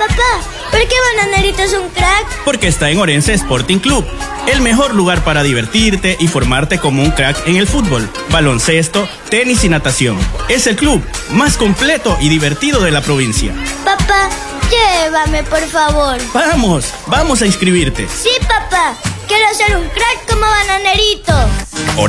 Papá, ¿por qué Bananerito es un crack? Porque está en Orense Sporting Club, el mejor lugar para divertirte y formarte como un crack en el fútbol, baloncesto, tenis y natación. Es el club más completo y divertido de la provincia. Papá, llévame, por favor. Vamos a inscribirte. Sí, papá, quiero ser un crack como Bananerito.